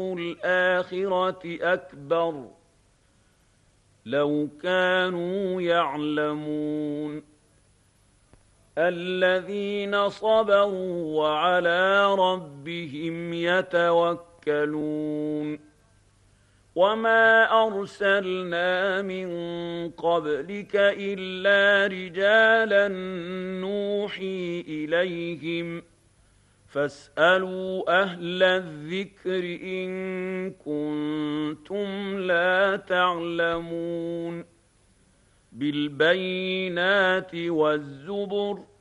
الآخرة أكبر لو كانوا يعلمون الذين صبروا وعلى ربهم يتوكلون وما أرسلنا من قبلك إلا رجالا نوحي إليهم فاسألوا أهل الذكر إن كنتم لا تعلمون بالبينات والزبر